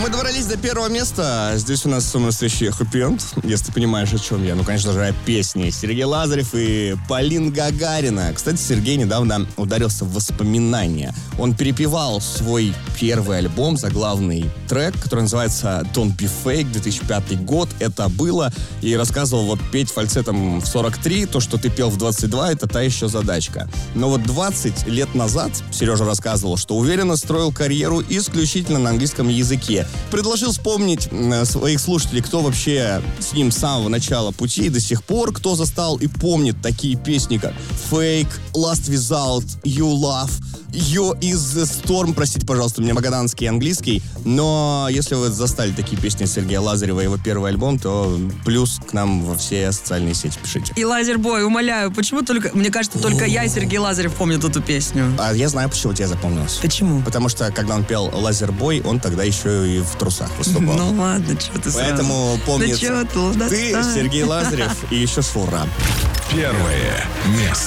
мы добрались до первого места. Здесь у нас настоящий хэппи-энд, если ты понимаешь, о чем я. Ну, конечно же, о песне. Сергей Лазарев и Полина Гагарина. Кстати, Сергей недавно ударился в воспоминания. Он перепевал свой первый альбом, заглавный трек, который называется «Don't Be Fake», 2005 год. Это было. И рассказывал, вот петь фальцетом в 43, то, что ты пел в 22, это та еще задачка. Но вот 20 лет назад Сережа рассказывал, что уверенно строил карьеру исключительно на английском языке. Предложил вспомнить своих слушателей, кто вообще с ним с самого начала пути и до сих пор, кто застал и помнит такие песни, как «Fake», «Last Without», «You Love», «You is the Storm», простите, пожалуйста, у меня магаданский английский, но если вы застали такие песни Сергея Лазарева и его первый альбом, то плюс к нам во все социальные сети пишите. И Лазербой, умоляю, почему только, мне кажется, только я и Сергей Лазарев помнят эту песню. А я знаю, почему тебе запомнилось. Почему? Потому что, когда он пел «Лазербой», он тогда еще и в трусах выступал. Ну ладно, что ты сразу. Поэтому помнится ты, Сергей Лазарев и еще Шура. Первое место.